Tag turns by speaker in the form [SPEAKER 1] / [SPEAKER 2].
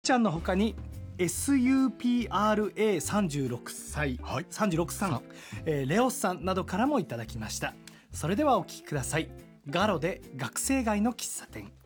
[SPEAKER 1] ちゃんの他に SUPRA36 歳、36さん、レオさんなどからもいただきました。それではお聞きください。ガロで学生街の喫茶店。